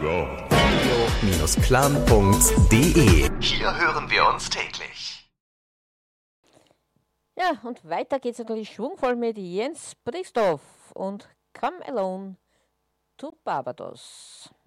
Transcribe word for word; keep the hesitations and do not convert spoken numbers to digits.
radio Bindestrich punkt de. Hier hören wir uns täglich. Ja, und weiter geht's natürlich schwungvoll mit Jens Bristow und Come Alone to Barbados.